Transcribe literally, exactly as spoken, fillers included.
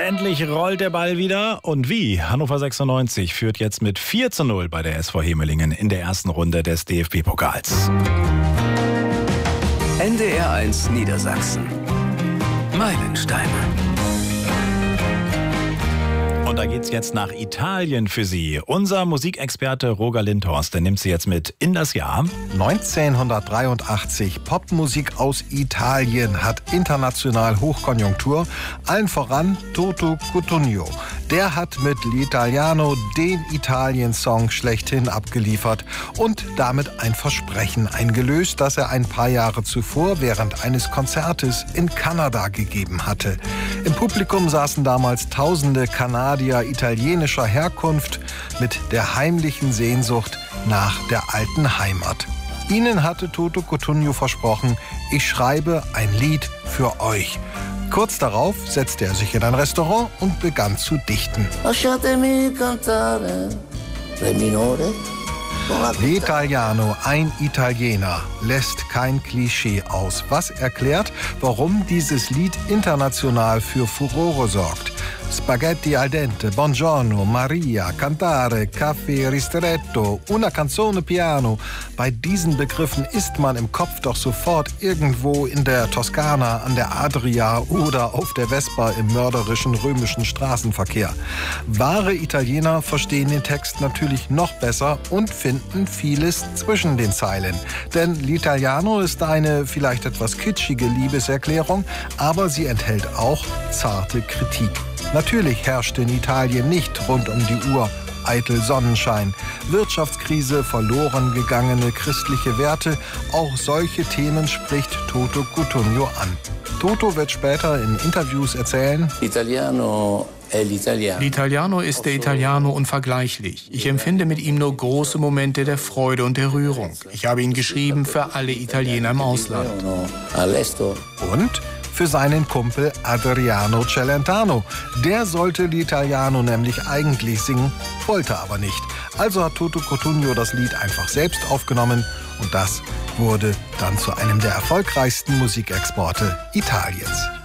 Endlich rollt der Ball wieder. Und wie? Hannover sechsundneunzig führt jetzt mit vier zu null bei der S V Hemelingen in der ersten Runde des D F B-Pokals. N D R eins Niedersachsen. Meilensteine. Und da geht's jetzt nach Italien für Sie. Unser Musikexperte Roger Lindhorst, der nimmt Sie jetzt mit in das Jahr neunzehnhundertdreiundachtzig. Popmusik aus Italien hat international Hochkonjunktur. Allen voran Toto Cutugno. Der hat mit L'Italiano den Italien-Song schlechthin abgeliefert und damit ein Versprechen eingelöst, das er ein paar Jahre zuvor während eines Konzertes in Kanada gegeben hatte. Im Publikum saßen damals tausende Kanadier italienischer Herkunft mit der heimlichen Sehnsucht nach der alten Heimat. Ihnen hatte Toto Cutugno versprochen, ich schreibe ein Lied für euch. Kurz darauf setzte er sich in ein Restaurant und begann zu dichten. Lasciatemi cantare, re minore. L'Italiano, ein Italiener, lässt kein Klischee aus. Was erklärt, warum dieses Lied international für Furore sorgt. Spaghetti al dente, buongiorno, Maria, cantare, caffè ristretto, una canzone piano. Bei diesen Begriffen ist man im Kopf doch sofort irgendwo in der Toskana, an der Adria oder auf der Vespa im mörderischen römischen Straßenverkehr. Wahre Italiener verstehen den Text natürlich noch besser und finden vieles zwischen den Zeilen. Denn L'Italiano ist eine vielleicht etwas kitschige Liebeserklärung, aber sie enthält auch zarte Kritik. Natürlich herrscht in Italien nicht rund um die Uhr eitel Sonnenschein. Wirtschaftskrise, verloren gegangene christliche Werte, auch solche Themen spricht Toto Cutugno an. Toto wird später in Interviews erzählen: L'Italiano è l'Italiano. L'Italiano ist der Italiano unvergleichlich. Ich empfinde mit ihm nur große Momente der Freude und der Rührung. Ich habe ihn geschrieben für alle Italiener im Ausland. Und für seinen Kumpel Adriano Celentano. Der sollte L'Italiano nämlich eigentlich singen, wollte aber nicht. Also hat Toto Cutugno das Lied einfach selbst aufgenommen und das wurde dann zu einem der erfolgreichsten Musikexporte Italiens.